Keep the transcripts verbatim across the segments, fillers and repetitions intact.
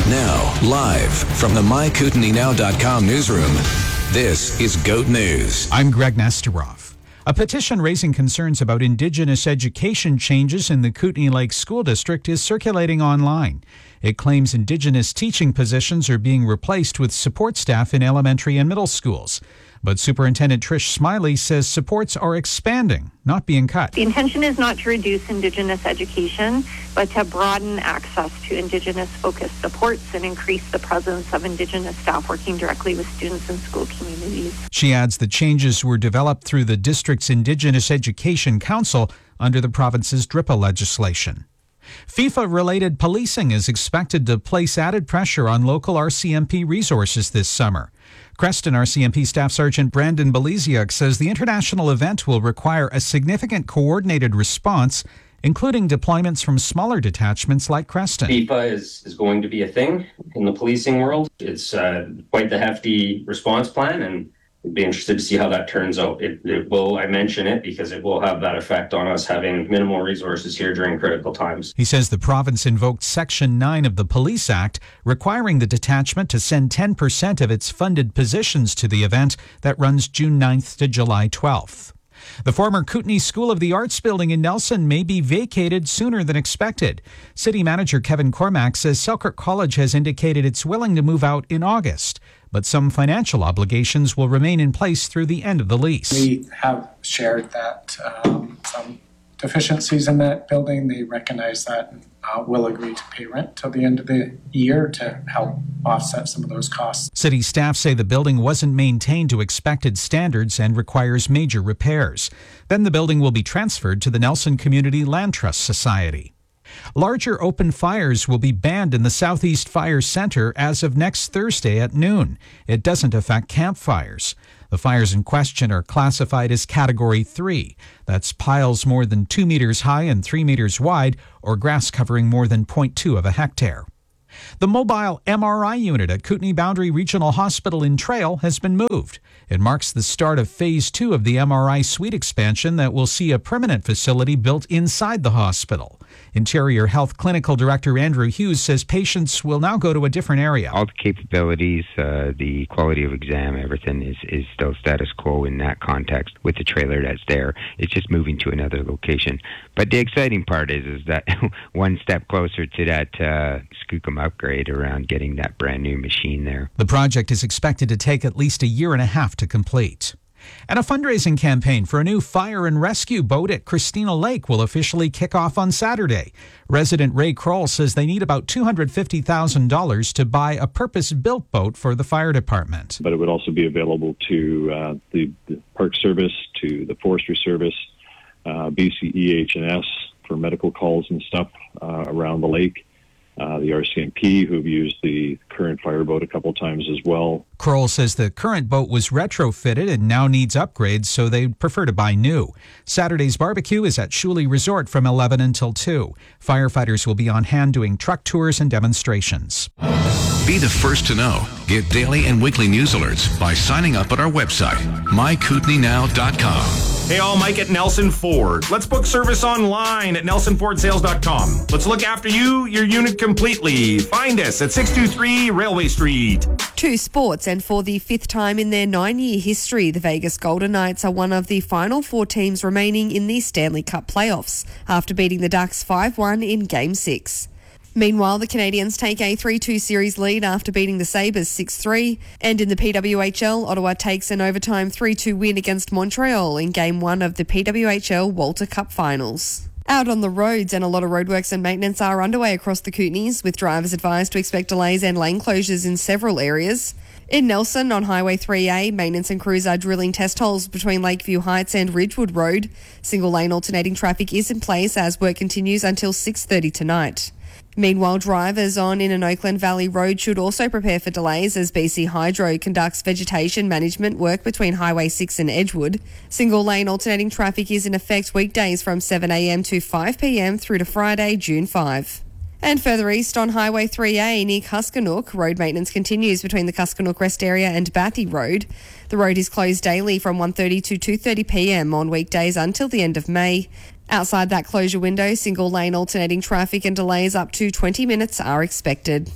Now, live from the my kootenai now dot com newsroom, this is GOAT News. I'm Greg Nesterov. A petition raising concerns about Indigenous education changes in the Kootenay Lake School District is circulating online. It claims Indigenous teaching positions are being replaced with support staff in elementary and middle schools. But Superintendent Trish Smiley says supports are expanding, not being cut. The intention is not to reduce Indigenous education, but to broaden access to Indigenous-focused supports and increase the presence of Indigenous staff working directly with students and school communities. She adds the changes were developed through the district's Indigenous Education Council under the province's D R I P A legislation. FIFA-related policing is expected to place added pressure on local R C M P resources this summer. Creston R C M P Staff Sergeant Brandon Beliziuk says the international event will require a significant coordinated response, including deployments from smaller detachments like Creston. FIFA is, is going to be a thing in the policing world. It's uh, quite the hefty response plan, and we'd be interested to see how that turns out. It, it will, I mention it because it will have that effect on us having minimal resources here during critical times. He says the province invoked Section nine of the Police Act, requiring the detachment to send ten percent of its funded positions to the event that runs June ninth to July twelfth. The former Kootenay School of the Arts building in Nelson may be vacated sooner than expected. City Manager Kevin Cormack says Selkirk College has indicated it's willing to move out in August, but some financial obligations will remain in place through the end of the lease. We have shared that um, some deficiencies in that building. They recognize that and uh, will agree to pay rent till the end of the year to help offset some of those costs. City staff say the building wasn't maintained to expected standards and requires major repairs. Then the building will be transferred to the Nelson Community Land Trust Society. Larger open fires will be banned in the Southeast Fire Center as of next Thursday at noon. It doesn't affect campfires. The fires in question are classified as Category three. That's piles more than two meters high and three meters wide, or grass covering more than zero point two of a hectare. The mobile M R I unit at Kootenay Boundary Regional Hospital in Trail has been moved. It marks the start of Phase two of the M R I suite expansion that will see a permanent facility built inside the hospital. Interior Health Clinical Director Andrew Hughes says patients will now go to a different area. All the capabilities, uh, the quality of exam, everything is, is still status quo in that context with the trailer that's there. It's just moving to another location. But the exciting part is, is that one step closer to that uh, Skookum upgrade around getting that brand new machine there. The project is expected to take at least a year and a half to complete. And a fundraising campaign for a new fire and rescue boat at Christina Lake will officially kick off on Saturday. Resident Ray Kroll says they need about two hundred fifty thousand dollars to buy a purpose-built boat for the fire department. But it would also be available to uh, the, the Park Service, to the Forestry Service, uh, B C E H and S for medical calls and stuff uh, around the lake. Uh, the R C M P, who've used the current fireboat a couple times as well. Kroll says the current boat was retrofitted and now needs upgrades, so they'd prefer to buy new. Saturday's barbecue is at Shuley Resort from eleven until two. Firefighters will be on hand doing truck tours and demonstrations. Be the first to know. Get daily and weekly news alerts by signing up at our website, my kootenai now dot com. Hey all, Mike at Nelson Ford. Let's book service online at nelson ford sales dot com. Let's look after you, your unit completely. Find us at six two three Railway Street. To sports, and for the fifth time in their nine-year history, the Vegas Golden Knights are one of the final four teams remaining in the Stanley Cup playoffs after beating the Ducks five one in Game six. Meanwhile, the Canadians take a three two series lead after beating the Sabres six three. And in the P W H L, Ottawa takes an overtime three two win against Montreal in Game one of the P W H L Walter Cup Finals. Out on the roads, and a lot of roadworks and maintenance are underway across the Kootenays, with drivers advised to expect delays and lane closures in several areas. In Nelson, on Highway three A, maintenance and crews are drilling test holes between Lakeview Heights and Ridgewood Road. Single-lane alternating traffic is in place as work continues until six thirty tonight. Meanwhile, drivers on in an Oakland Valley Road should also prepare for delays as B C Hydro conducts vegetation management work between Highway six and Edgewood. Single-lane alternating traffic is in effect weekdays from seven a m to five p m through to Friday, June fifth. And further east on Highway three A near Kuskanook, road maintenance continues between the Kuskanook Rest Area and Bathy Road. The road is closed daily from one thirty to two thirty p m on weekdays until the end of May. Outside that closure window, single-lane alternating traffic and delays up to twenty minutes are expected.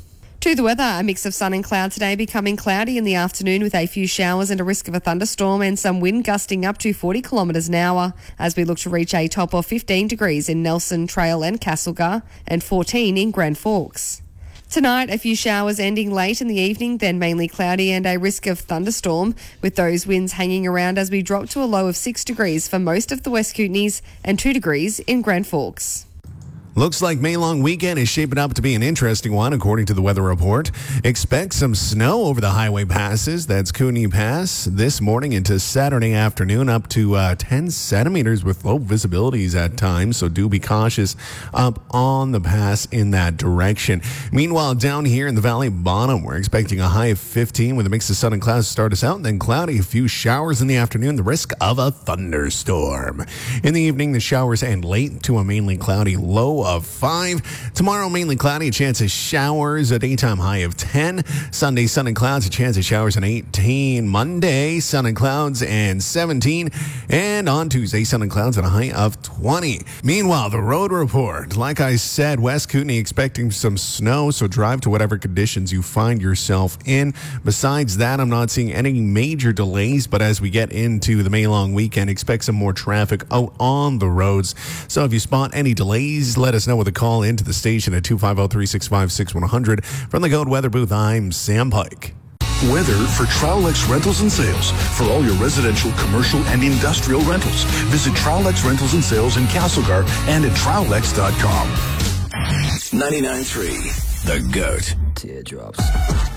To the weather, a mix of sun and cloud today, becoming cloudy in the afternoon with a few showers and a risk of a thunderstorm and some wind gusting up to forty kilometres an hour as we look to reach a top of fifteen degrees in Nelson, Trail and Castlegar and fourteen in Grand Forks. Tonight, a few showers ending late in the evening, then mainly cloudy and a risk of thunderstorm, with those winds hanging around as we drop to a low of six degrees for most of the West Kootenays and two degrees in Grand Forks. Looks like May long weekend is shaping up to be an interesting one, according to the weather report. Expect some snow over the highway passes. That's Kootenay Pass this morning into Saturday afternoon, up to uh, ten centimeters with low visibilities at times. So do be cautious up on the pass in that direction. Meanwhile, down here in the Valley Bottom, we're expecting a high of fifteen with a mix of sun and clouds to start us out, and then cloudy, a few showers in the afternoon, the risk of a thunderstorm. In the evening, the showers end late to a mainly cloudy low of five. Tomorrow, mainly cloudy, a chance of showers, a daytime high of ten. Sunday, sun and clouds, a chance of showers and eighteen. Monday, sun and clouds and seventeen. And on Tuesday, sun and clouds at a high of twenty. Meanwhile, the road report. Like I said, West Kootenay expecting some snow, so drive to whatever conditions you find yourself in. Besides that, I'm not seeing any major delays, but as we get into the May long weekend, expect some more traffic out on the roads. So if you spot any delays, let us know with a call into the station at two five zero, three six five, six one zero zero. From the Goat Weather Booth, I'm Sam Pike. Weather for Trowlex Rentals and Sales. For all your residential, commercial, and industrial rentals, visit Trowlex Rentals and Sales in Castlegar and at Trowlex dot com. ninety-nine point three, The Goat. Teardrops.